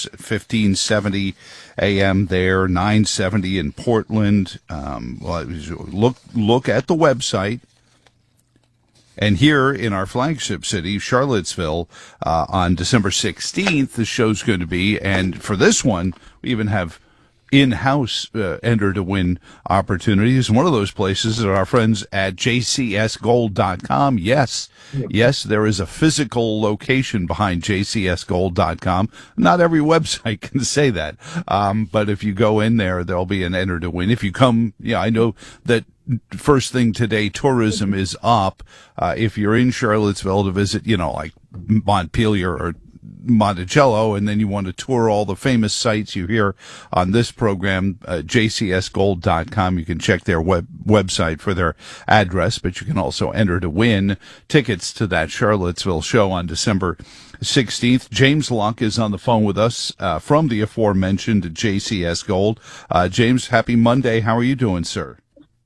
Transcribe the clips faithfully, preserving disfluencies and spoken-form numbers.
us at fifteen seventy A M there, nine seventy in Portland. Um, well, look look at the website. And here in our flagship city, Charlottesville, uh, on December sixteenth, the show's going to be. And for this one, we even have in-house uh, enter-to-win opportunities. And one of those places is our friends at j c s gold dot com. Yes, yes, there is a physical location behind j c s gold dot com. Not every website can say that. Um, but if you go in there, there'll be an enter-to-win. If you come, yeah, I know that first thing today, tourism is up. Uh, if you're in Charlottesville to visit, you know, like Montpelier or Monticello, and then you want to tour all the famous sites you hear on this program, uh, j c s gold dot com. You can check their web website for their address, but you can also enter to win tickets to that Charlottesville show on December sixteenth. James Locke is on the phone with us uh, from the aforementioned J C S Gold. Uh, James, happy Monday. How are you doing, sir?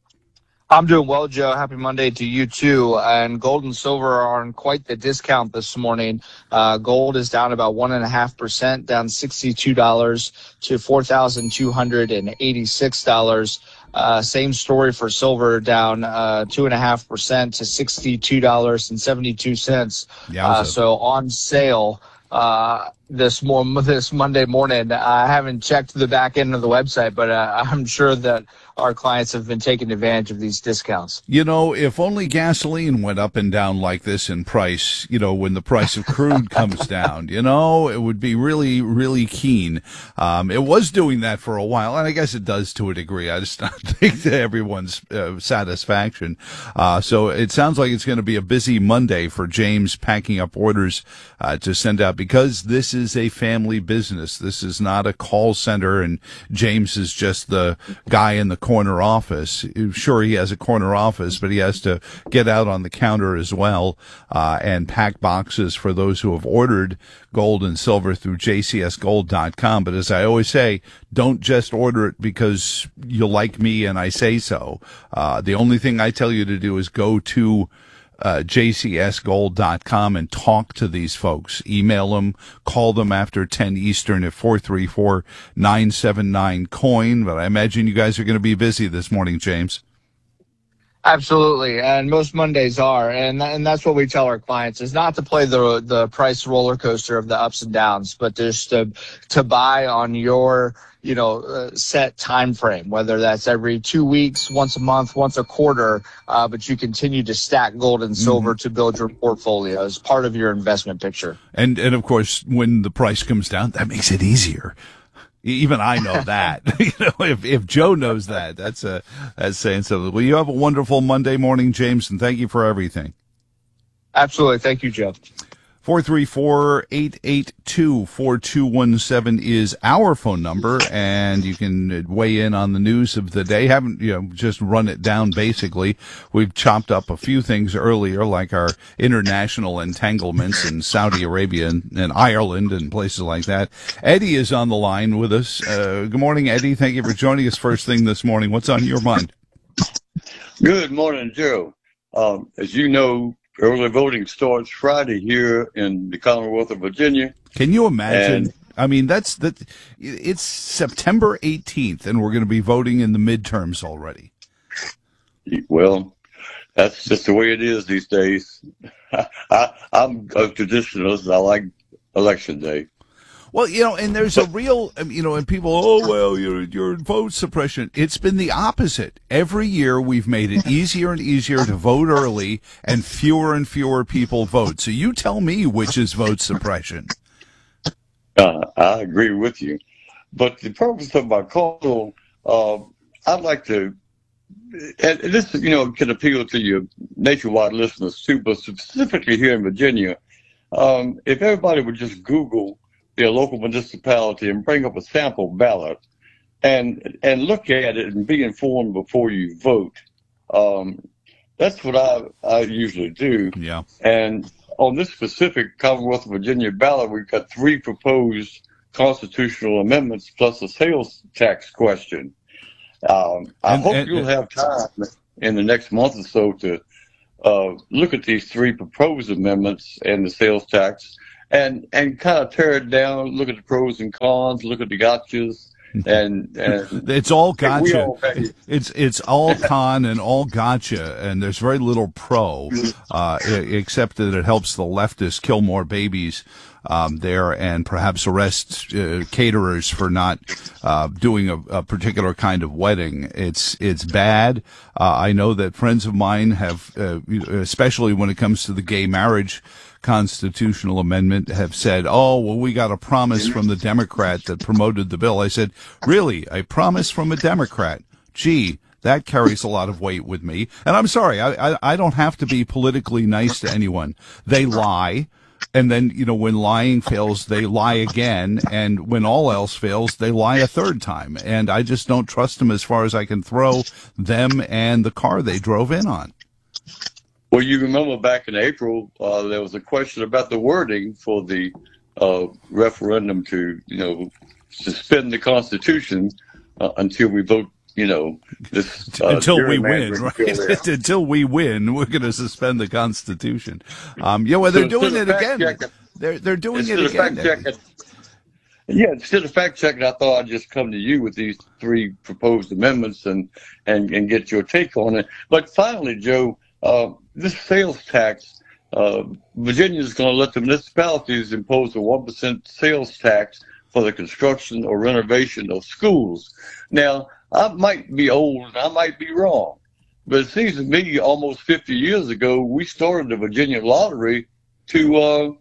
I'm doing well, Joe. Happy Monday to you, too. And gold and silver are on quite the discount this morning. Uh, gold is down about one point five percent, down sixty-two dollars to four thousand two hundred eighty-six dollars. Uh, same story for silver, down uh, two point five percent to sixty-two dollars and seventy-two cents. Uh, so on sale uh, this, mo- this Monday morning. I haven't checked the back end of the website, but uh, I'm sure that our clients have been taking advantage of these discounts. You know, if only gasoline went up and down like this in price, you know, when the price of crude comes down, you know, it would be really, really keen. Um, it was doing that for a while, and I guess it does to a degree. I just don't think to everyone's uh, satisfaction. Uh, so it sounds like it's going to be a busy Monday for James packing up orders uh, to send out, because this is a family business. This is not a call center, and James is just the guy in the corner office. Sure, he has a corner office, but he has to get out on the counter as well uh, and pack boxes for those who have ordered gold and silver through j c s gold dot com. But as I always say, don't just order it because you like me and I say so. Uh, the only thing I tell you to do is go to Uh, j c s gold dot com and talk to these folks. Email them, call them after ten Eastern at four three four, nine seven nine, coin. But I imagine you guys are going to be busy this morning, James. Absolutely, and most Mondays are, and and that's what we tell our clients, is not to play the the price roller coaster of the ups and downs, but just to to buy on your you know uh, set time frame, whether that's every two weeks, once a month, once a quarter, uh, but you continue to stack gold and silver mm-hmm. to build your portfolio as part of your investment picture. And and of course, when the price comes down, that makes it easier. Even I know that. you know, if if Joe knows that, that's a that's saying something. Well, you have a wonderful Monday morning, James, and thank you for everything. Absolutely, thank you, Joe. four three four, eight eight two, four two one seven is our phone number, and you can weigh in on the news of the day. Haven't, you know, just run it down basically. We've chopped up a few things earlier, like our international entanglements in Saudi Arabia and, and Ireland and places like that. Eddie is on the line with us. Uh, good morning, Eddie. Thank you for joining us first thing this morning. What's on your mind? Good morning, Joe. Um, as you know, early voting starts Friday here in the Commonwealth of Virginia. Can you imagine? And, I mean, that's that. It's September eighteenth, and we're going to be voting in the midterms already. Well, that's just the way it is these days. I, I'm a traditionalist. I like election day. Well, you know, and there's a real, you know, and people, oh, well, your your vote suppression. It's been the opposite. Every year we've made it easier and easier to vote early, and fewer and fewer people vote. So you tell me which is vote suppression. Uh, I agree with you. But the purpose of my call, uh, I'd like to, and this, you know, can appeal to your nationwide listeners too, but specifically here in Virginia, um, if everybody would just Google their local municipality and bring up a sample ballot and and look at it and be informed before you vote. Um, that's what I, I usually do. Yeah. And on this specific Commonwealth of Virginia ballot, we've got three proposed constitutional amendments plus a sales tax question. Um, I and, hope and, you'll have time in the next month or so to uh, look at these three proposed amendments and the sales tax and and kind of tear it down, look at the pros and cons, look at the gotchas, and, and it's all gotcha. All it's it's all con and all gotcha, and there's very little pro, uh, except that it helps the leftists kill more babies um, there, and perhaps arrest uh, caterers for not uh, doing a, a particular kind of wedding. It's it's bad. Uh, I know that friends of mine have, uh, especially when it comes to the gay marriage constitutional amendment, have said, oh, well, we got a promise from the Democrat that promoted the bill. I said, really? A promise from a Democrat? Gee, that carries a lot of weight with me. And I'm sorry, I, I, I don't have to be politically nice to anyone. They lie. And then, you know, when lying fails, they lie again. And when all else fails, they lie a third time. And I just don't trust them as far as I can throw them and the car they drove in on. Well, you remember back in April, uh, there was a question about the wording for the uh, referendum to, you know, suspend the Constitution uh, until we vote, you know, this uh, until we win, right? Until we win, we're going to suspend the Constitution. Um, yeah, well, they're so doing it again. Checking, they're they're doing it again. Checking, yeah, instead of fact checking, I thought I'd just come to you with these three proposed amendments and and and get your take on it. But finally, Joe. Uh, this sales tax, uh, Virginia is going to let the municipalities impose a one percent sales tax for the construction or renovation of schools. Now, I might be old and I might be wrong, but it seems to me almost fifty years ago, we started the Virginia Lottery to, uh,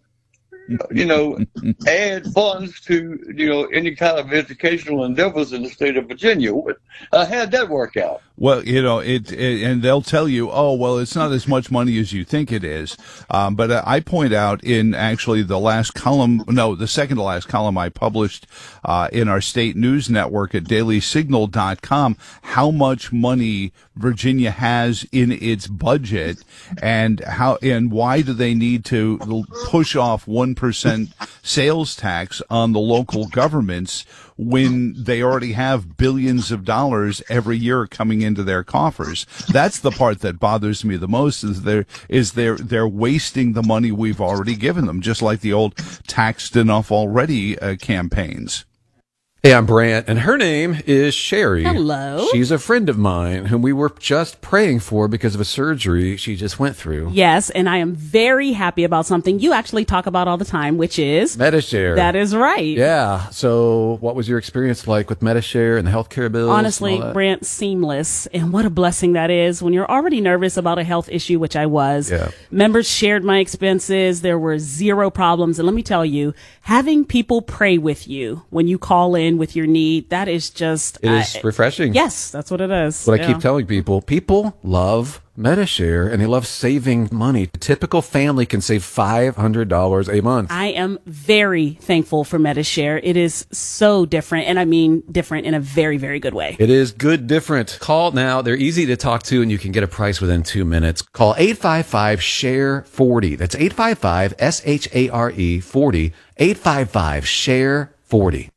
you know, add funds to, you know, any kind of educational endeavors in the state of Virginia. Uh, how'd that work out? Well, you know, it, it, and they'll tell you, oh, well, it's not as much money as you think it is. Um, but uh, I point out in actually the last column, no, the second to last column I published, uh, in our state news network at daily signal dot com, how much money Virginia has in its budget and how, and why do they need to push off one percent sales tax on the local governments when they already have billions of dollars every year coming into their coffers. That's the part that bothers me the most, is they're, is they're, they're wasting the money we've already given them, just like the old taxed enough already uh, campaigns. Hey, I'm Brant, and her name is Sherry. Hello. She's a friend of mine whom we were just praying for because of a surgery she just went through. Yes, and I am very happy about something you actually talk about all the time, which is Medi-Share. That is right. Yeah. So what was your experience like with Medi-Share and the healthcare bills? Honestly, Brant, seamless. And what a blessing that is when you're already nervous about a health issue, which I was. Yeah. Members shared my expenses. There were zero problems. And let me tell you, having people pray with you when you call in with your need, that is just it is uh, refreshing. Yes, that's what it is. What yeah. I keep telling people, people love Medi-Share and they love saving money. A typical family can save five hundred dollars a month. I am very thankful for Medi-Share. It is so different, and I mean different in a very, very good way. It is good different. Call now. They're easy to talk to, and you can get a price within two minutes. Call eight five five, S H A R E, forty. That's eight five five, S H A R E, forty. eight five five, S H A R E, forty.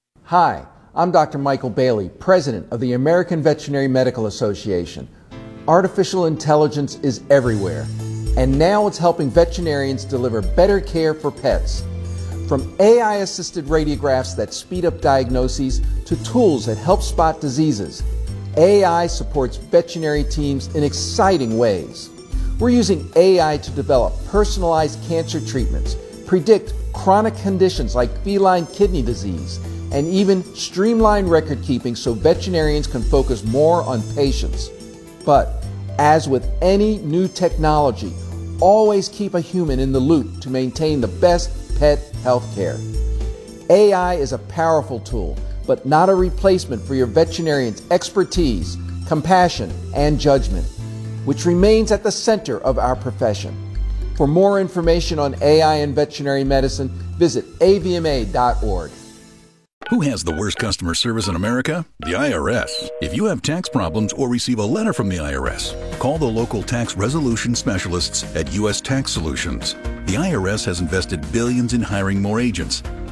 Hi, I'm Doctor Michael Bailey, President of the American Veterinary Medical Association. Artificial intelligence is everywhere, and now it's helping veterinarians deliver better care for pets. From A I-assisted radiographs that speed up diagnoses to tools that help spot diseases, A I supports veterinary teams in exciting ways. We're using A I to develop personalized cancer treatments, predict chronic conditions like feline kidney disease, and even streamline record keeping so veterinarians can focus more on patients. But as with any new technology, always keep a human in the loop to maintain the best pet health care. A I is a powerful tool, but not a replacement for your veterinarian's expertise, compassion, and judgment, which remains at the center of our profession. For more information on A I and veterinary medicine, visit A V M A dot org. Who has the worst customer service in America? The I R S. If you have tax problems or receive a letter from the I R S, call the local tax resolution specialists at U S Tax Solutions. The I R S has invested billions in hiring more agents.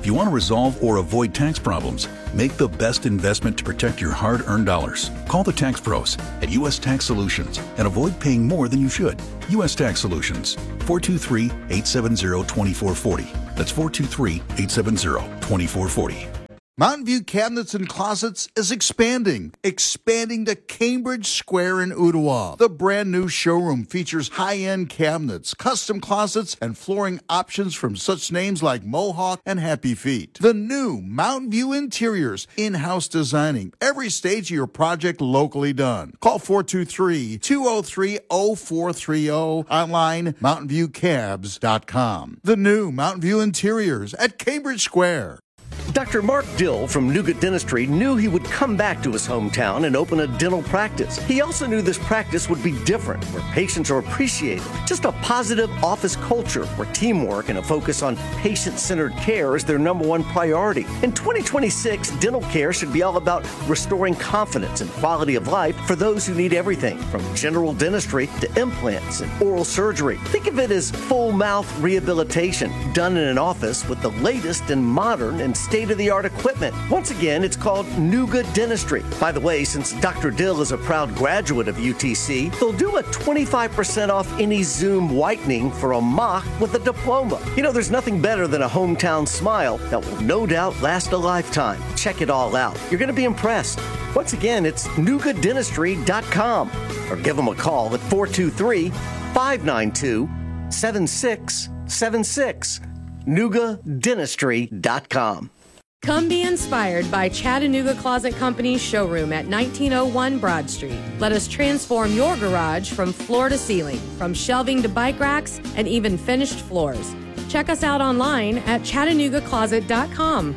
you want to resolve or avoid tax problems, make the best investment to protect your hard-earned dollars. Call the Tax Pros at U S Tax Solutions and avoid paying more than you should. U S Tax Solutions, four two three, eight seven zero, two four four zero. That's four two three, eight seven zero, two four four zero. Mountain View Cabinets and Closets is expanding, expanding to Cambridge Square in Ottawa. The brand new showroom features high-end cabinets, custom closets, and flooring options from such names like Mohawk and Happy Feet. The new Mountain View Interiors, in-house designing, every stage of your project locally done. Call four two three, two oh three, oh four three oh, online mountain view cabs dot com. The new Mountain View Interiors at Cambridge Square. Doctor Mark Dill from Nougat Dentistry knew he would come back to his hometown and open a dental practice. He also knew this practice would be different, where patients are appreciated. Just a positive office culture where teamwork and a focus on patient-centered care is their number one priority. In twenty twenty-six, dental care should be all about restoring confidence and quality of life for those who need everything, from general dentistry to implants and oral surgery. Think of it as full mouth rehabilitation done in an office with the latest and modern and state-of-the-art equipment. Once again, it's called Nougat Dentistry. By the way, since Doctor Dill is a proud graduate of U T C, they'll do a twenty-five percent off any Zoom whitening for a mock with a diploma. You know, there's nothing better than a hometown smile that will no doubt last a lifetime. Check it all out. You're going to be impressed. Once again, it's nougat dentistry dot com or give them a call at four two three, five nine two, seven six seven six. nougat dentistry dot com. Come be inspired by Chattanooga Closet Company's showroom at nineteen oh one Broad Street. Let us transform your garage from floor to ceiling, from shelving to bike racks, and even finished floors. Check us out online at chattanooga closet dot com.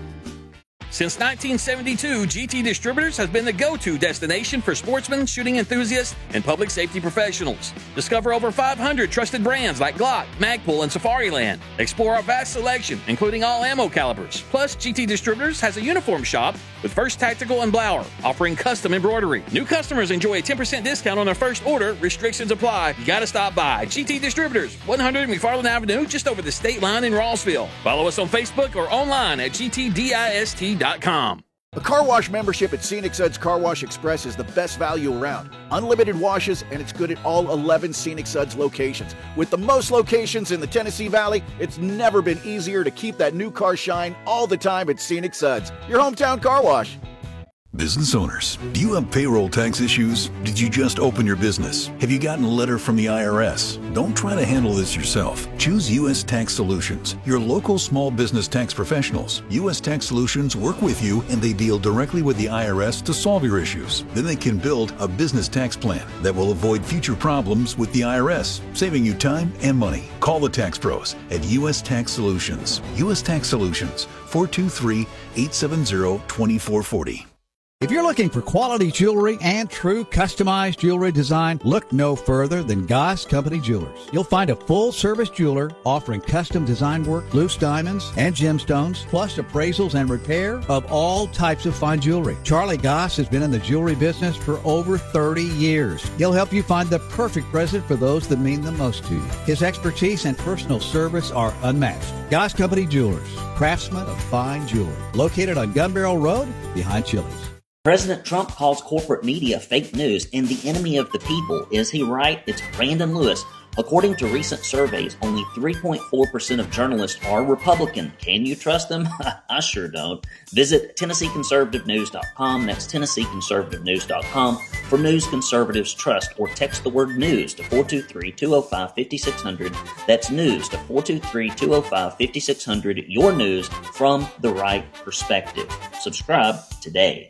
Since nineteen seventy-two, G T Distributors has been the go-to destination for sportsmen, shooting enthusiasts, and public safety professionals. Discover over five hundred trusted brands like Glock, Magpul, and Safariland. Explore our vast selection, including all ammo calibers. Plus, G T Distributors has a uniform shop with First Tactical and Blower, offering custom embroidery. New customers enjoy a ten percent discount on their first order. Restrictions apply. You gotta stop by. G T Distributors, one hundred McFarland Avenue, just over the state line in Rossville. Follow us on Facebook or online at G T dist dot com. A car wash membership at Scenic Suds Car Wash Express is the best value around. Unlimited washes, and it's good at all eleven Scenic Suds locations. With the most locations in the Tennessee Valley, it's never been easier to keep that new car shine all the time at Scenic Suds, your hometown car wash. Business owners, do you have payroll tax issues? Did you just open your business? Have you gotten a letter from the I R S? Don't try to handle this yourself. Choose U S Tax Solutions, your local small business tax professionals. U S Tax Solutions work with you, and they deal directly with the I R S to solve your issues. Then they can build a business tax plan that will avoid future problems with the I R S, saving you time and money. Call the Tax Pros at U S Tax Solutions. U S Tax Solutions, four two three, eight seven zero, two four four zero. If you're looking for quality jewelry and true customized jewelry design, look no further than Goss Company Jewelers. You'll find a full-service jeweler offering custom design work, loose diamonds, and gemstones, plus appraisals and repair of all types of fine jewelry. Charlie Goss has been in the jewelry business for over thirty years. He'll help you find the perfect present for those that mean the most to you. His expertise and personal service are unmatched. Goss Company Jewelers, craftsmen of fine jewelry. Located on Gun Barrel Road, behind Chili's. President Trump calls corporate media fake news and the enemy of the people. Is he right? It's Brandon Lewis. According to recent surveys, only three point four percent of journalists are Republican. Can you trust them? I sure don't. Visit Tennessee Conservative News dot com. That's Tennessee Conservative News dot com for news conservatives trust, or text the word news to four two three, two oh five, five six zero zero. That's news to four two three, two oh five, five six zero zero. Your news from the right perspective. Subscribe today.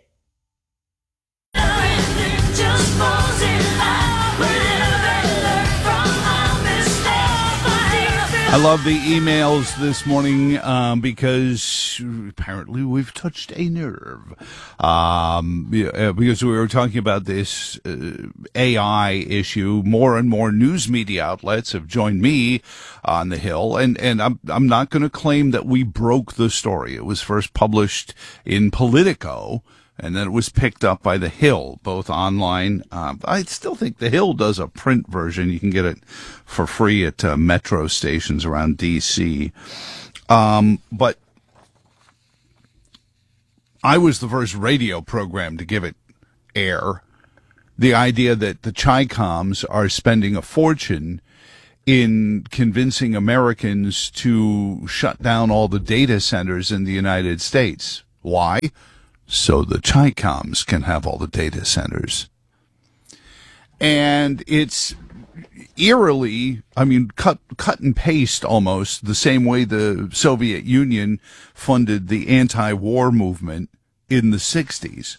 I love the emails this morning um, because apparently we've touched a nerve. Um, because we were talking about this uh, A I issue. More and more news media outlets have joined me on the Hill, and, and I'm I'm not going to claim that we broke the story. It was first published in Politico, and then it was picked up by The Hill, both online. Uh, I still think The Hill does a print version. You can get it for free at uh, metro stations around D C. Um, but I was the first radio program to give it air. The idea that the Chi-Coms are spending a fortune in convincing Americans to shut down all the data centers in the United States. Why? So the Chi-Coms can have all the data centers. And it's eerily, I mean, cut cut and paste almost the same way the Soviet Union funded the anti-war movement in the sixties.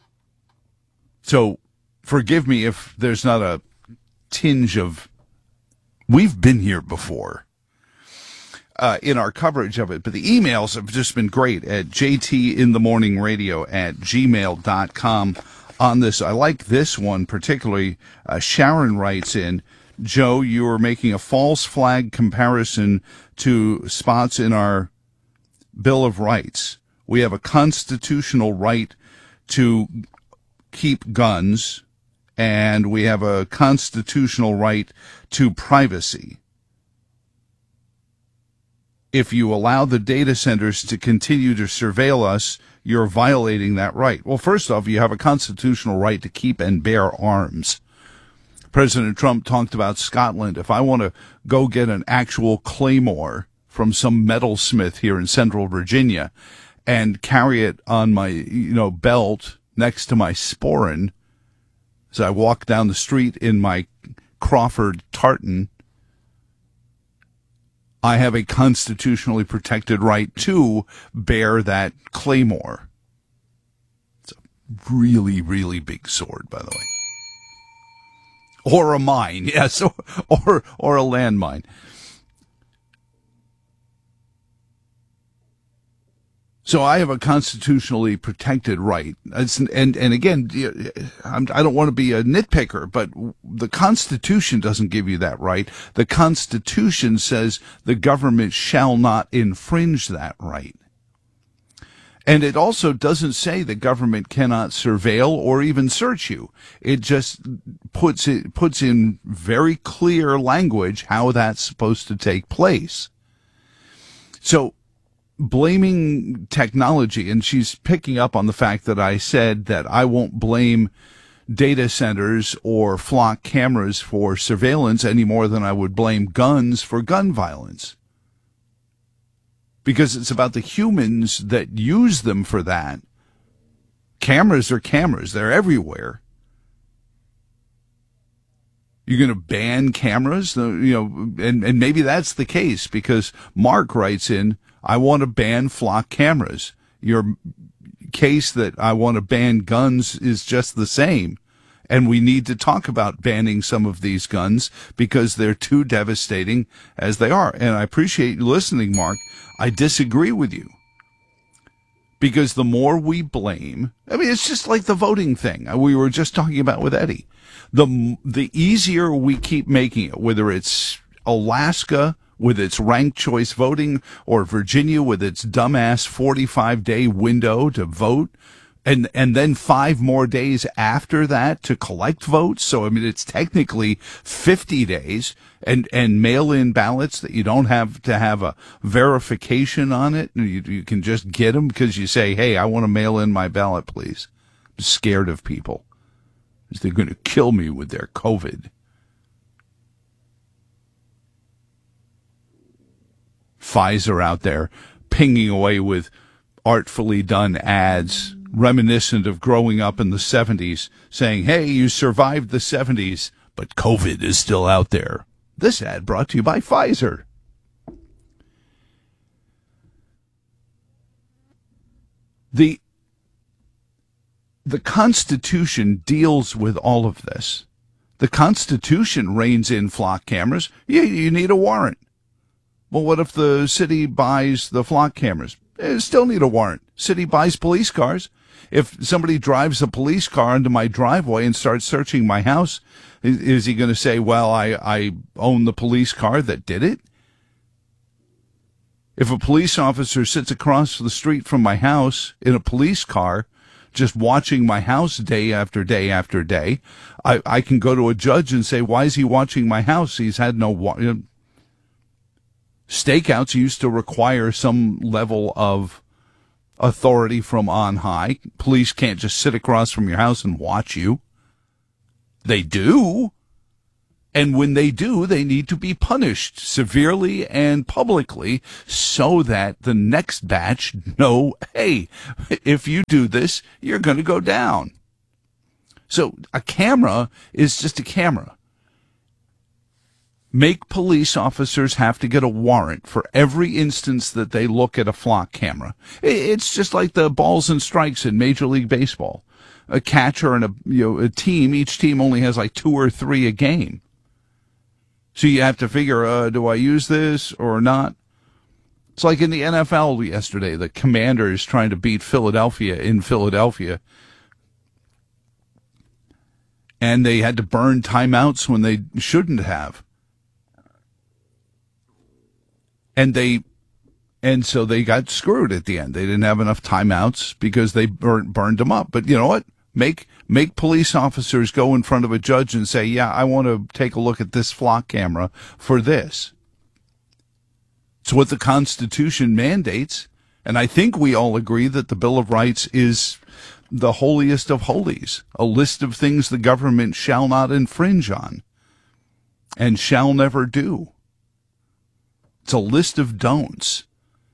So forgive me if there's not a tinge of, we've been here before uh, in our coverage of it, but the emails have just been great at jtinthemorningradio at gmail dot com on this. I like this one particularly. Uh, Sharon writes in, Joe, you are making a false flag comparison to spots in our Bill of Rights. We have a constitutional right to keep guns, and we have a constitutional right to privacy. If you allow the data centers to continue to surveil us, you're violating that right. Well, first off, you have a constitutional right to keep and bear arms. President Trump talked about Scotland. If I want to go get an actual claymore from some metalsmith here in central Virginia and carry it on my, you know, belt next to my sporran, as I walk down the street in my Crawford tartan, I have a constitutionally protected right to bear that claymore. It's a really, really big sword, by the way. Or a mine, yes, or or, or a landmine. So I have a constitutionally protected right. It's, and, and again, I'm, I don't want to be a nitpicker, but the Constitution doesn't give you that right. The Constitution says the government shall not infringe that right. And it also doesn't say the government cannot surveil or even search you. It just puts it, puts in very clear language how that's supposed to take place. So, blaming technology, and she's picking up on the fact that I said that I won't blame data centers or flock cameras for surveillance any more than I would blame guns for gun violence. Because it's about the humans that use them for that. Cameras are cameras. They're everywhere. You're going to ban cameras? You know, and, and maybe that's the case, because Mark writes in, I want to ban flock cameras. Your case that I want to ban guns is just the same. And we need to talk about banning some of these guns because they're too devastating as they are. And I appreciate you listening, Mark. I disagree with you. Because the more we blame, I mean, it's just like the voting thing we were just talking about with Eddie. The, the easier we keep making it, whether it's Alaska with its ranked choice voting or Virginia with its dumbass forty-five day window to vote, and and then five more days after that to collect votes. So, I mean, it's technically fifty days, and, and mail-in ballots that you don't have to have a verification on it. You, you can just get them because you say, hey, I want to mail in my ballot, please. I'm scared of people. They're going to kill me with their COVID. Pfizer out there pinging away with artfully done ads reminiscent of growing up in the seventies, saying, hey, you survived the seventies, but COVID is still out there. This ad brought to you by Pfizer. The, the Constitution deals with all of this. The Constitution reins in flock cameras. You, you need a warrant. Well, what if the city buys the flock cameras? They still need a warrant. City buys police cars. If somebody drives a police car into my driveway and starts searching my house, is, is he going to say, well, I, I own the police car that did it? If a police officer sits across the street from my house in a police car, just watching my house day after day after day, I, I can go to a judge and say, why is he watching my house? He's had no... Wa- you know, stakeouts used to require some level of authority from on high. Police can't just sit across from your house and watch you. They do. And when they do, they need to be punished severely and publicly so that the next batch know, hey, if you do this, you're going to go down. So a camera is just a camera. Make police officers have to get a warrant for every instance that they look at a flock camera. It's just like the balls and strikes in Major League Baseball. A catcher and a, you know, a team, each team only has like two or three a game. So you have to figure, uh, do I use this or not? It's like in the N F L yesterday, the Commanders trying to beat Philadelphia in Philadelphia. And they had to burn timeouts when they shouldn't have. And they, and so they got screwed at the end. They didn't have enough timeouts because they burned, burned them up. But you know what? Make make police officers go in front of a judge and say, yeah, I want to take a look at this flock camera for this. It's what the Constitution mandates. And I think we all agree that the Bill of Rights is the holiest of holies, a list of things the government shall not infringe on and shall never do. It's a list of don'ts.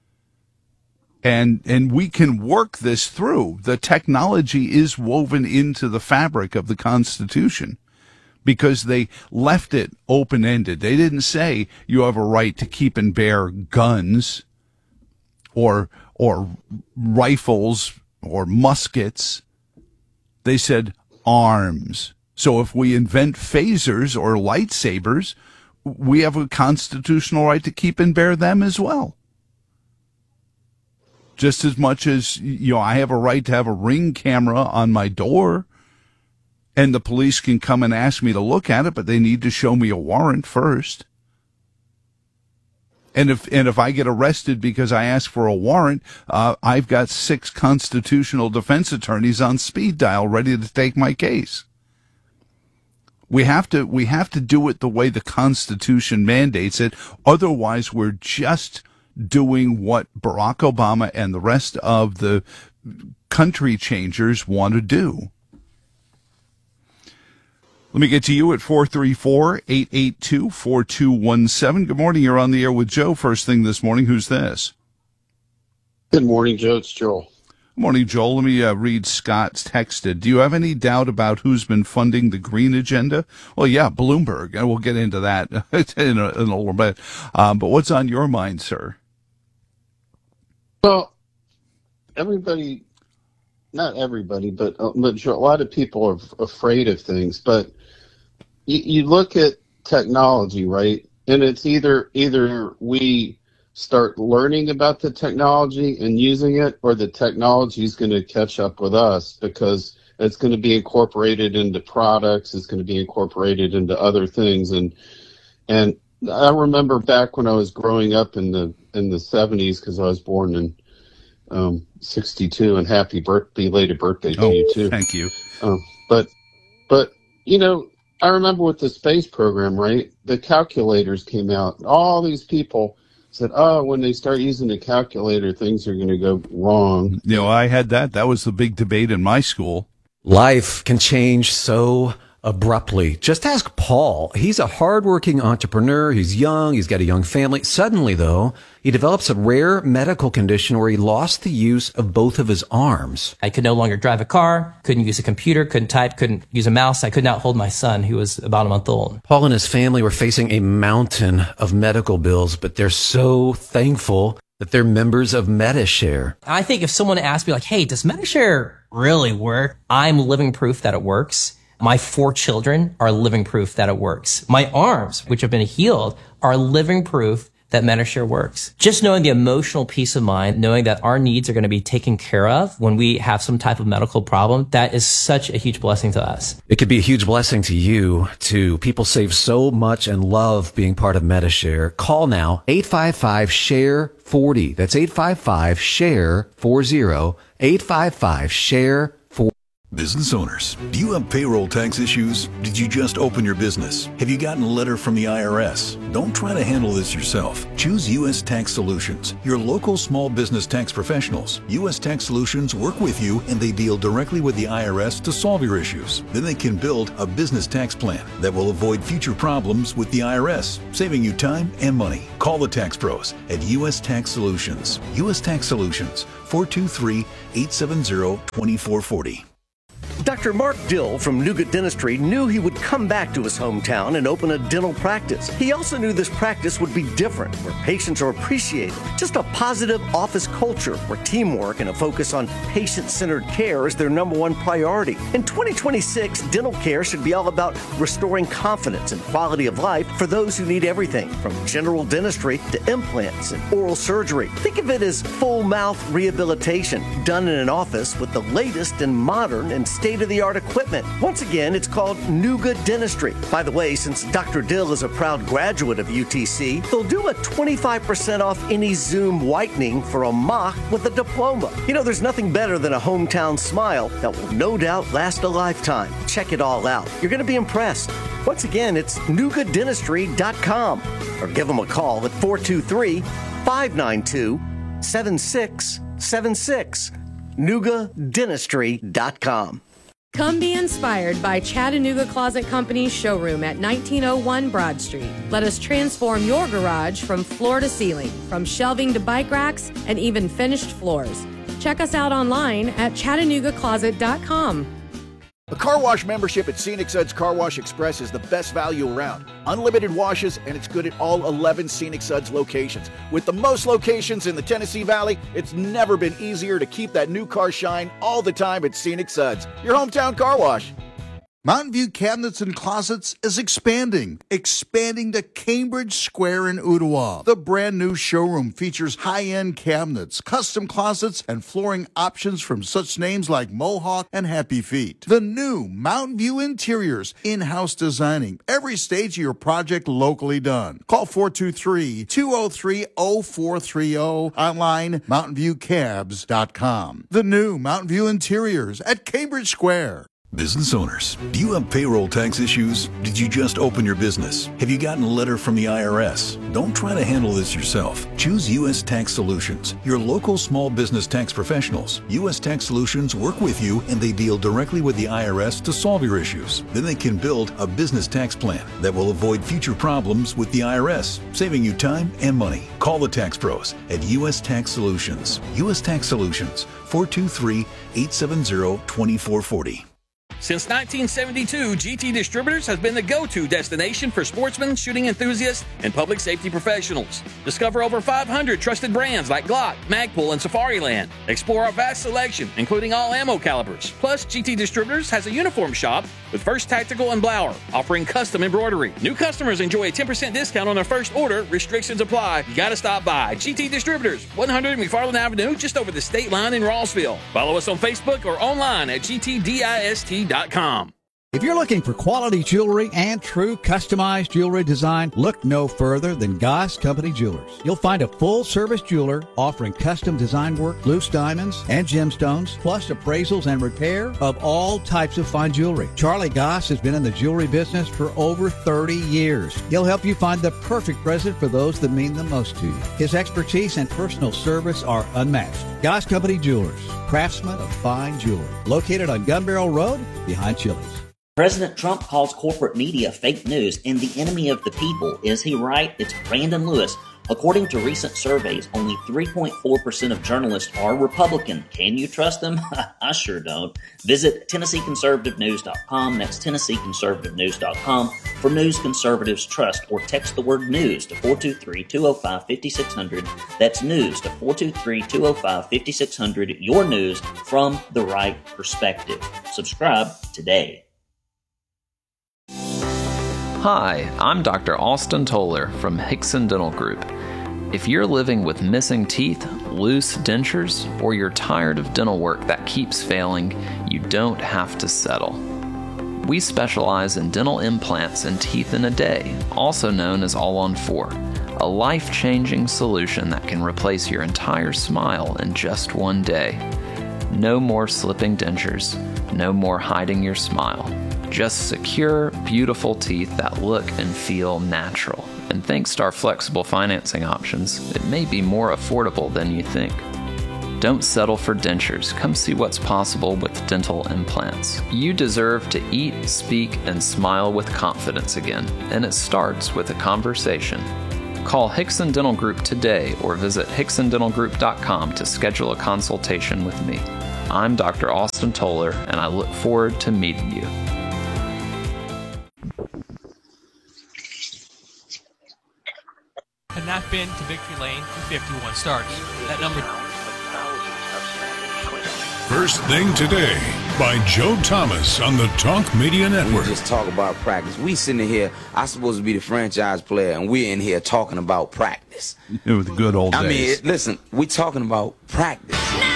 And and we can work this through. The technology is woven into the fabric of the Constitution because they left it open-ended. They didn't say you have a right to keep and bear guns or or rifles or muskets. They said arms. So if we invent phasers or lightsabers, we have a constitutional right to keep and bear them as well. Just as much as, you know, I have a right to have a Ring camera on my door, and the police can come and ask me to look at it, but they need to show me a warrant first. And if and if I get arrested because I ask for a warrant, uh, I've got six constitutional defense attorneys on speed dial ready to take my case. We have to we have to do it the way the Constitution mandates it. Otherwise, we're just doing what Barack Obama and the rest of the country changers want to do. Let me get to you at four three four, eight eight two, four two one seven. Good morning. You're on the air with Joe. First thing this morning. Who's this? Good morning, Joe. It's Joel. Good morning, Joel. Let me uh, read Scott's texted. Do you have any doubt about who's been funding the green agenda? Well, yeah, Bloomberg. And we'll get into that in a, in a little bit. Um, but what's on your mind, sir? Well, everybody, not everybody, but a lot of people are afraid of things. But you, you look at technology, right? And it's either either we start learning about the technology and using it, or the technology is going to catch up with us because it's going to be incorporated into products. It's going to be incorporated into other things. And and I remember back when I was growing up in the in the seventies, because I was born in um, sixty-two, and happy birth, belated birthday to oh, you too. Thank you. Um, but but you know, I remember with the space program, right? The calculators came out. All these people said, oh, when they start using the calculator, things are going to go wrong. You know, I had that. That was the big debate in my school. Life can change so abruptly. Just ask Paul. He's a hardworking entrepreneur. He's young. He's got a young family. Suddenly, though, he develops a rare medical condition where he lost the use of both of his arms. I could no longer drive a car, couldn't use a computer, couldn't type, couldn't use a mouse. I could not hold my son, who was about a month old. Paul and his family were facing a mountain of medical bills, but they're so thankful that they're members of Medi-Share. I think if someone asked me, like, hey, does Medi-Share really work? I'm living proof that it works. My four children are living proof that it works. My arms, which have been healed, are living proof that Medi-Share works. Just knowing the emotional peace of mind, knowing that our needs are going to be taken care of when we have some type of medical problem, that is such a huge blessing to us. It could be a huge blessing to you, too. People save so much and love being part of Medi-Share. Call now, eight five five, share forty. That's eight five five, share forty, eight five five, share forty. Business owners, do you have payroll tax issues? Did you just open your business? Have you gotten a letter from the I R S? Don't try to handle this yourself. Choose U S Tax Solutions, your local small business tax professionals. U S Tax Solutions work with you and they deal directly with the I R S to solve your issues. Then they can build a business tax plan that will avoid future problems with the I R S, saving you time and money. Call the tax pros at U S Tax Solutions. U S Tax Solutions, four two three, eight seven zero, two four four zero. Doctor Mark Dill from Nougat Dentistry knew he would come back to his hometown and open a dental practice. He also knew this practice would be different, where patients are appreciated. Just a positive office culture where teamwork and a focus on patient-centered care is their number one priority. In twenty twenty-six, dental care should be all about restoring confidence and quality of life for those who need everything, from general dentistry to implants and oral surgery. Think of it as full mouth rehabilitation done in an office with the latest and modern and state-of-the-art equipment. Once again, it's called Nougat Dentistry. By the way, since Doctor Dill is a proud graduate of U T C, they'll do a twenty-five percent off any Zoom whitening for a mock with a diploma. You know, there's nothing better than a hometown smile that will no doubt last a lifetime. Check it all out. You're going to be impressed. Once again, it's nougat dentistry dot com or give them a call at four two three, five nine two, seven six seven six. nougat dentistry dot com. Come be inspired by Chattanooga Closet Company's showroom at nineteen oh one Broad Street. Let us transform your garage from floor to ceiling, from shelving to bike racks, and even finished floors. Check us out online at chattanooga closet dot com. A car wash membership at Scenic Suds Car Wash Express is the best value around. Unlimited washes, and it's good at all eleven Scenic Suds locations. With the most locations in the Tennessee Valley, it's never been easier to keep that new car shine all the time at Scenic Suds, your hometown car wash. Mountain View Cabinets and Closets is expanding, expanding to Cambridge Square in Ottawa. The brand new showroom features high-end cabinets, custom closets, and flooring options from such names like Mohawk and Happy Feet. The new Mountain View Interiors, in-house designing, every stage of your project locally done. Call four two three, two oh three, oh four three oh, online mountain view cabs dot com. The new Mountain View Interiors at Cambridge Square. Business owners, do you have payroll tax issues? Did you just open your business? Have you gotten a letter from the I R S? Don't try to handle this yourself. Choose U S Tax Solutions, your local small business tax professionals. U S Tax Solutions work with you and they deal directly with the I R S to solve your issues. Then they can build a business tax plan that will avoid future problems with the I R S, saving you time and money. Call the tax pros at U S Tax Solutions. U S Tax Solutions, four two three, eight seven zero, two four four zero. Since nineteen seventy-two, G T Distributors has been the go-to destination for sportsmen, shooting enthusiasts, and public safety professionals. Discover over five hundred trusted brands like Glock, Magpul, and Safariland. Explore our vast selection, including all ammo calibers. Plus, G T Distributors has a uniform shop with First Tactical and Blower, offering custom embroidery. New customers enjoy a ten percent discount on their first order. Restrictions apply. You gotta stop by. G T Distributors, one hundred McFarland Avenue, just over the state line in Rossville. Follow us on Facebook or online at G T dist dot com. If you're looking for quality jewelry and true customized jewelry design, look no further than Goss Company Jewelers. You'll find a full-service jeweler offering custom design work, loose diamonds, and gemstones, plus appraisals and repair of all types of fine jewelry. Charlie Goss has been in the jewelry business for over thirty years. He'll help you find the perfect present for those that mean the most to you. His expertise and personal service are unmatched. Goss Company Jewelers, craftsmen of fine jewelry. Located on Gun Barrel Road, behind Chili's. President Trump calls corporate media fake news and the enemy of the people. Is he right? It's Brandon Lewis. According to recent surveys, only three point four percent of journalists are Republican. Can you trust them? I sure don't. Visit Tennessee Conservative News dot com. That's Tennessee Conservative News dot com for news conservatives trust, or text the word news to four two three, two oh five, five six zero zero. That's news to four two three, two oh five, five six zero zero. Your news from the right perspective. Subscribe today. Hi, I'm Doctor Austin Toller from Hickson Dental Group. If you're living with missing teeth, loose dentures, or you're tired of dental work that keeps failing, you don't have to settle. We specialize in dental implants and teeth in a day, also known as All on Four, a life-changing solution that can replace your entire smile in just one day. No more slipping dentures. No more hiding your smile. Just secure, beautiful teeth that look and feel natural. And thanks to our flexible financing options, it may be more affordable than you think. Don't settle for dentures. Come see what's possible with dental implants. You deserve to eat, speak, and smile with confidence again, and it starts with a conversation. Call Hickson Dental Group today or visit hickson dental group dot com to schedule a consultation with me. I'm Doctor Austin Toller, and I look forward to meeting you. Had not been to victory lane for fifty-one starts. That number. First Thing Today by Joe Thomas on the Talk Media Network. We just talk about practice. We sitting here, I'm supposed to be the franchise player, and we're in here talking about practice. It was the good old I days. mean, it, listen, we talking about practice.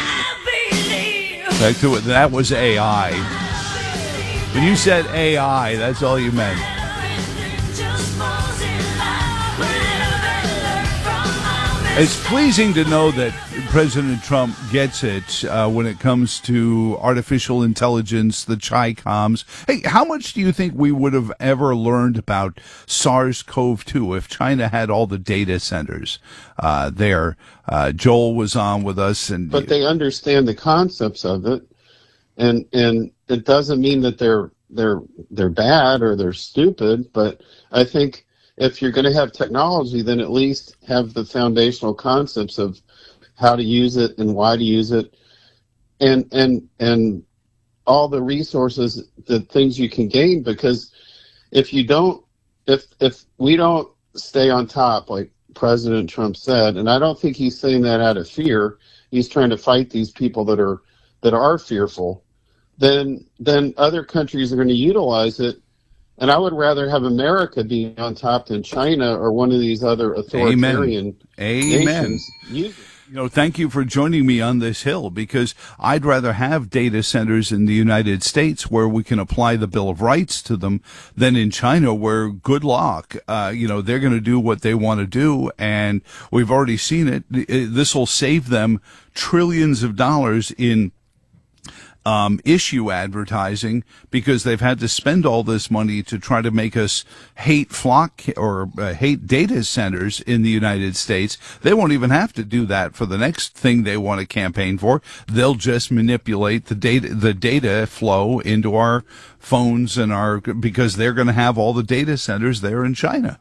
Back to it. That was A I. When you said A I, that's all you meant. It's pleasing to know that President Trump gets it uh, when it comes to artificial intelligence, the Chi-Coms. Hey, how much do you think we would have ever learned about SARS-C o V two if China had all the data centers uh, there? Uh, Joel was on with us, and but they understand the concepts of it, and and it doesn't mean that they're they're they're bad or they're stupid. But I think if you're going to have technology, then at least have the foundational concepts of how to use it and why to use it, and and and all the resources, the things you can gain. Because if you don't, if if we don't stay on top, like President Trump said, and I don't think he's saying that out of fear, he's trying to fight these people that are that are fearful, then then other countries are going to utilize it. And I would rather have America be on top than China or one of these other authoritarian Amen. nations. Amen. You know, thank you for joining me on this hill, because I'd rather have data centers in the United States where we can apply the Bill of Rights to them than in China where, good luck, uh, you know, they're going to do what they want to do. And we've already seen it. This will save them trillions of dollars in Um, issue advertising, because they've had to spend all this money to try to make us hate flock or uh, hate data centers in the United States. They won't even have to do that for the next thing they want to campaign for. They'll just manipulate the data, the data flow into our phones and our, because they're going to have all the data centers there in China.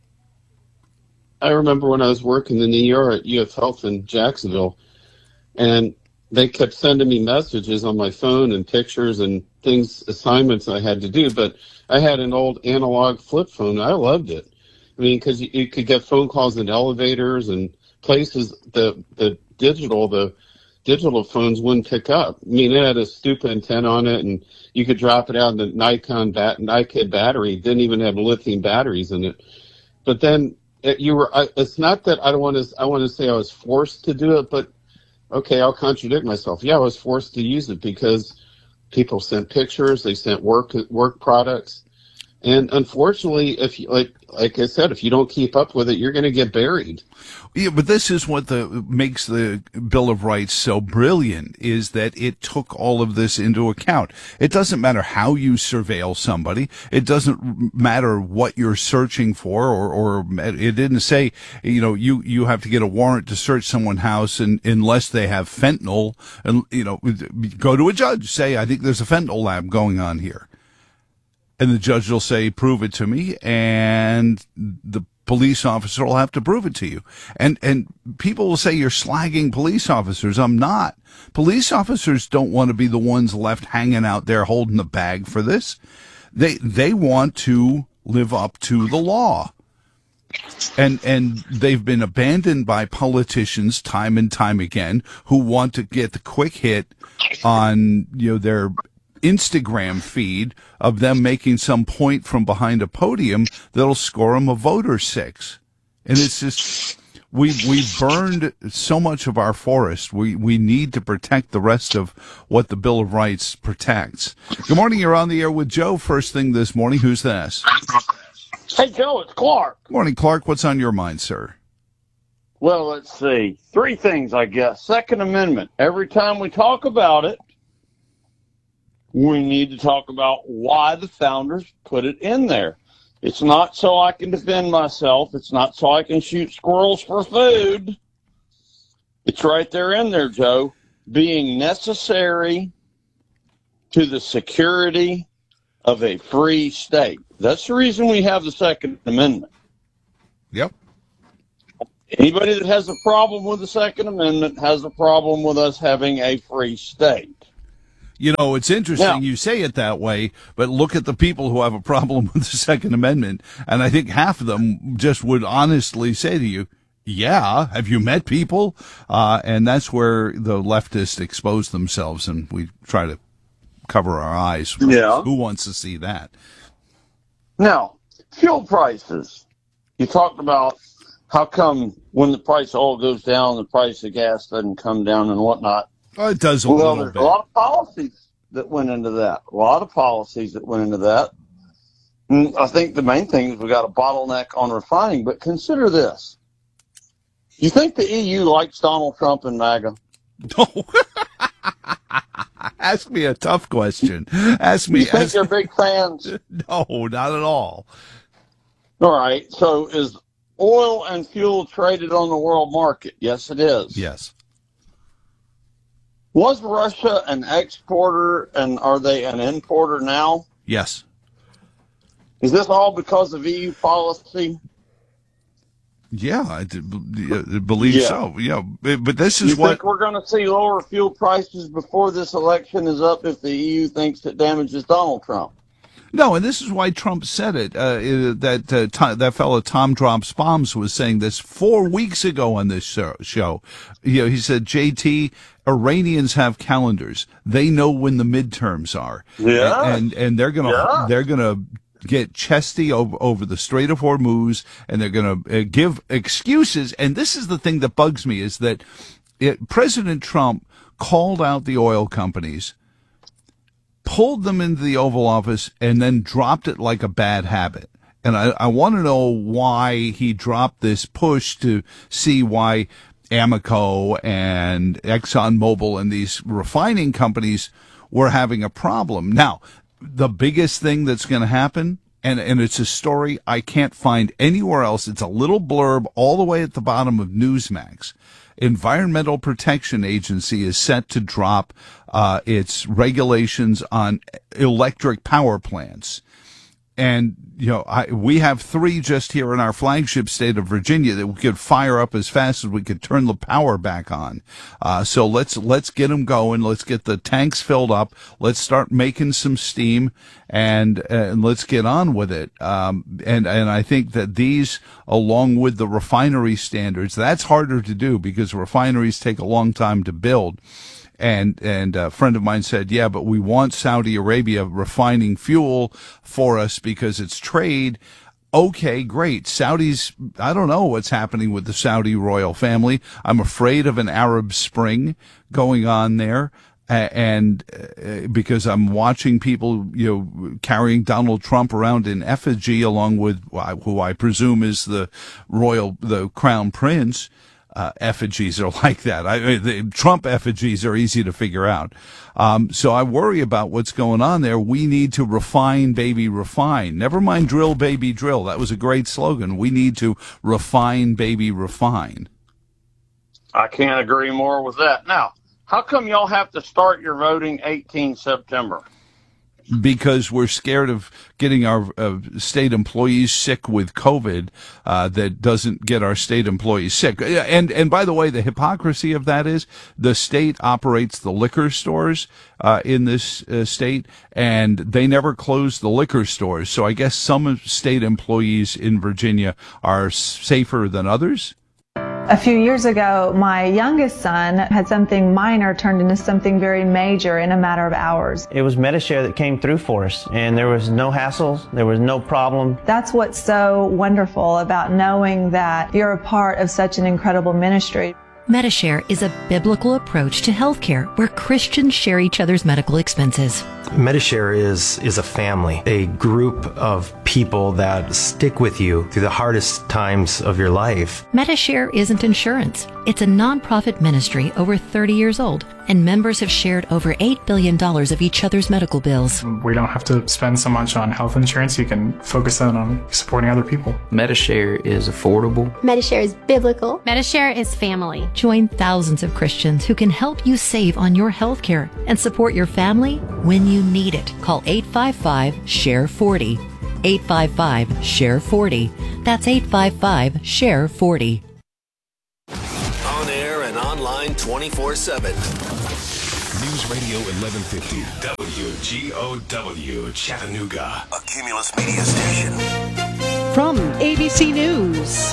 I remember when I was working in the E R at U F Health in Jacksonville, and they kept sending me messages on my phone and pictures and things, assignments I had to do. But I had an old analog flip phone. I loved it. I mean, because you, you could get phone calls in elevators and places the the digital the digital phones wouldn't pick up. I mean, it had a stupid antenna on it, and you could drop it out. And the Nikon bat Nikon battery didn't even have lithium batteries in it. But then it, you were. I, it's not that I don't want to. I want to say I was forced to do it, but okay, I'll contradict myself. Yeah, I was forced to use it because people sent pictures, they sent work work products, and unfortunately, if you, like like I said, if you don't keep up with it, you're going to get buried. Yeah, but this is what the makes the Bill of Rights so brilliant, is that it took all of this into account. It doesn't matter how you surveil somebody. It doesn't matter what you're searching for, or, or it didn't say, you know, you, you have to get a warrant to search someone's house and, unless they have fentanyl, and, you know, go to a judge, say, I think there's a fentanyl lab going on here. And the judge will say, prove it to me, and the police officer will have to prove it to you. And and people will say you're slagging police officers. I'm not. Police officers don't want to be the ones left hanging out there holding the bag for this. They they want to live up to the law. And and they've been abandoned by politicians time and time again, who want to get the quick hit on, you know, their Instagram feed of them making some point from behind a podium that'll score them a vote or six. And it's just, we've, we've burned so much of our forest. We, we need to protect the rest of what the Bill of Rights protects. Good morning. You're on the air with Joe. First thing this morning. Who's this? Hey, Joe, it's Clark. Good morning, Clark. What's on your mind, sir? Well, let's see. Three things, I guess. Second Amendment. Every time we talk about it, we need to talk about why the founders put it in there. It's not so I can defend myself. It's not so I can shoot squirrels for food. It's right there in there, Joe. Being necessary to the security of a free state. That's the reason we have the Second Amendment. Yep. Anybody that has a problem with the Second Amendment has a problem with us having a free state. You know, it's interesting Now, you say it that way, but look at the people who have a problem with the Second Amendment, and I think half of them just would honestly say to you, yeah, have you met people? Uh, and that's where the leftists expose themselves, and we try to cover our eyes. Yeah. Who wants to see that? Now, fuel prices. You talked about how come when the price of oil goes down, the price of gas doesn't come down and whatnot. Oh, it does a well, little there's bit. a lot of policies that went into that. A lot of policies that went into that. And I think the main thing is we got a bottleneck on refining. But consider this. You think the E U likes Donald Trump and MAGA? No. Ask me a tough question. Ask me. You think ask they're big fans? No, not at all. All right. So is oil and fuel traded on the world market? Yes, it is. Yes. Was Russia an exporter and are they an importer now? Yes. Is this all because of E U policy? Yeah, I did, I believe Yeah. so. Yeah, but this is you what. think we're going to see lower fuel prices before this election is up if the E U thinks it damages Donald Trump? No, and this is why Trump said it. Uh, that uh, Tom, that fellow Tom Drops Bombs was saying this four weeks ago on this show. show. You know, he said, J T, Iranians have calendars. They know when the midterms are. Yeah. And and they're gonna Yeah. they're gonna get chesty over, over the Strait of Hormuz, and they're gonna uh, give excuses. And this is the thing that bugs me is that it, President Trump called out the oil companies, pulled them into the Oval Office, and then dropped it like a bad habit. And I, I want to know why he dropped this push to see why Amoco and ExxonMobil and these refining companies were having a problem. Now, the biggest thing that's going to happen, and, and it's a story I can't find anywhere else. It's a little blurb all the way at the bottom of Newsmax. Environmental Protection Agency is set to drop uh, its regulations on electric power plants. And, you know, I, we have three just here in our flagship state of Virginia that we could fire up as fast as we could turn the power back on. Uh, so let's, let's get them going. Let's get the tanks filled up. Let's start making some steam and, and let's get on with it. Um, and, and I think that these, along with the refinery standards, that's harder to do because refineries take a long time to build. And, and a friend of mine said, yeah, but we want Saudi Arabia refining fuel for us because it's trade. Okay, great. Saudis, I don't know what's happening with the Saudi royal family. I'm afraid of an Arab Spring going on there. Uh, and uh, because I'm watching people, you know, carrying Donald Trump around in effigy along with who I presume is the royal, the crown prince. Uh, effigies are like that. I, the Trump effigies are easy to figure out. Um, so I worry about what's going on there. We need to refine, baby, refine. Never mind drill, baby, drill. That was a great slogan. We need to refine, baby, refine. I can't agree more with that. Now, how come y'all have to start your voting eighteenth September? Because we're scared of getting our uh, state employees sick with COVID uh, that doesn't get our state employees sick. And and by the way, the hypocrisy of that is the state operates the liquor stores uh, in this uh, state, and they never close the liquor stores. So I guess some state employees in Virginia are safer than others. A few years ago, my youngest son had something minor turned into something very major in a matter of hours. It was Medi-Share that came through for us, and there was no hassles, there was no problem. That's what's so wonderful about knowing that you're a part of such an incredible ministry. Medi-Share is a biblical approach to healthcare where Christians share each other's medical expenses. Medi-Share is, is a family, a group of people people that stick with you through the hardest times of your life. Medi-Share isn't insurance. It's a nonprofit ministry over thirty years old, and members have shared over eight billion dollars of each other's medical bills. We don't have to spend so much on health insurance. You can focus that on supporting other people. Medi-Share is affordable. Medi-Share is biblical. Medi-Share is family. Join thousands of Christians who can help you save on your health care and support your family when you need it. Call eight five five, share forty. eight five five, share forty. That's eight five five, share forty. On air and online twenty-four seven. News Radio eleven fifty, W G O W, Chattanooga. A Cumulus Media Station. From A B C News,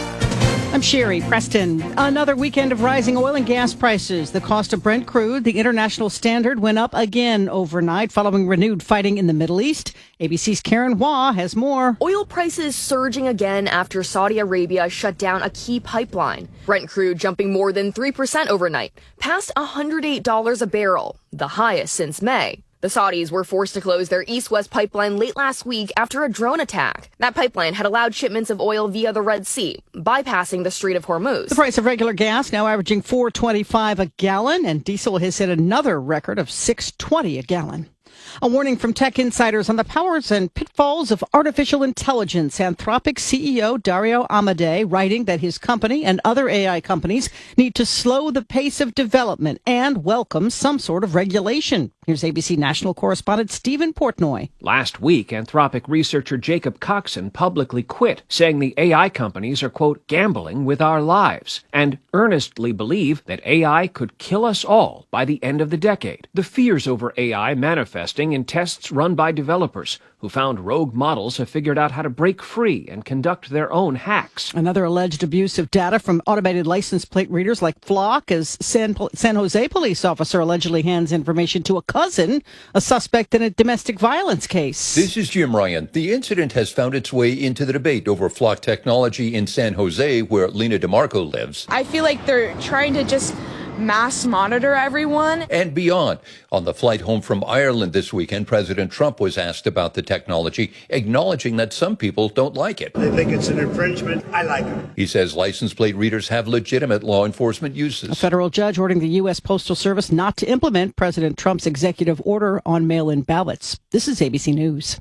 I'm Sherry Preston. Another weekend of rising oil and gas prices. The cost of Brent crude, the international standard, went up again overnight following renewed fighting in the Middle East. A B C's Karen Waugh has more. Oil prices surging again after Saudi Arabia shut down a key pipeline. Brent crude jumping more than three percent overnight, past one hundred eight dollars a barrel, the highest since May. The Saudis were forced to close their east-west pipeline late last week after a drone attack. That pipeline had allowed shipments of oil via the Red Sea, bypassing the Strait of Hormuz. The price of regular gas now averaging four twenty-five a gallon, and diesel has hit another record of six twenty a gallon. A warning from tech insiders on the powers and pitfalls of artificial intelligence. Anthropic C E O Dario Amodei writing that his company and other A I companies need to slow the pace of development and welcome some sort of regulation. Here's A B C national correspondent Stephen Portnoy. Last week, Anthropic researcher Jacob Coxon publicly quit, saying the A I companies are, quote, gambling with our lives, and earnestly believe that A I could kill us all by the end of the decade. The fears over A I manifesting in tests run by developers who found rogue models have figured out how to break free and conduct their own hacks. Another alleged abuse of data from automated license plate readers like Flock, as San, San Jose police officer allegedly hands information to a cousin, a suspect in a domestic violence case. This is Jim Ryan. The incident has found its way into the debate over Flock technology in San Jose, where Lena DeMarco lives. I feel like they're trying to just mass monitor everyone. And beyond. On the flight home from Ireland this weekend, President Trump was asked about the technology, acknowledging that some people don't like it. They think it's an infringement. I like it. He says license plate readers have legitimate law enforcement uses. A federal judge ordering the U S Postal Service not to implement President Trump's executive order on mail-in ballots. This is A B C News.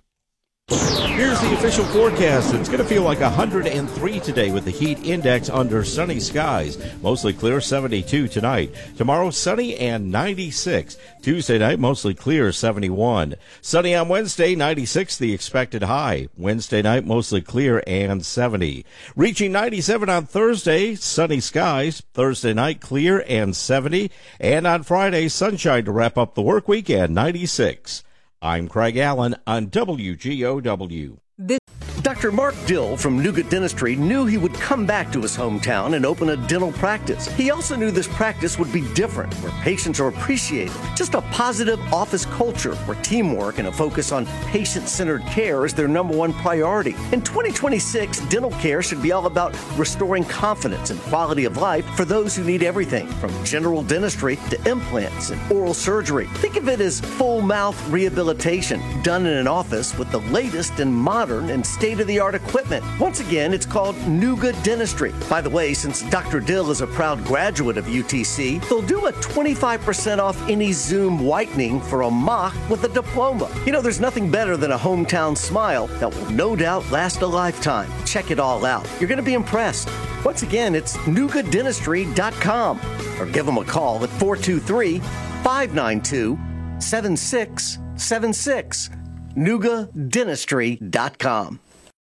Here's the official forecast. It's going to feel like one hundred three today with the heat index under sunny skies. Mostly clear, seventy-two tonight. Tomorrow, sunny and ninety-six. Tuesday night, mostly clear, seventy-one. Sunny on Wednesday, ninety-six the expected high. Wednesday night, mostly clear and seventy. Reaching ninety-seven on Thursday, sunny skies. Thursday night, clear and seventy. And on Friday, sunshine to wrap up the work week and ninety-six. I'm Craig Allen on W G O W. Doctor Mark Dill from Nougat Dentistry knew he would come back to his hometown and open a dental practice. He also knew this practice would be different, where patients are appreciated. Just a positive office culture where teamwork and a focus on patient-centered care is their number one priority. In twenty twenty-six, dental care should be all about restoring confidence and quality of life for those who need everything, from general dentistry to implants and oral surgery. Think of it as full mouth rehabilitation done in an office with the latest and modern and state-of-the-art equipment. Once again, it's called Nougat Dentistry. By the way, since Doctor Dill is a proud graduate of U T C, they'll do a twenty-five percent off any Zoom whitening for a mock with a diploma. You know, there's nothing better than a hometown smile that will no doubt last a lifetime. Check it all out. You're going to be impressed. Once again, it's nougat dentistry dot com or give them a call at four two three, five nine two, seven six seven six. nougat dentistry dot com.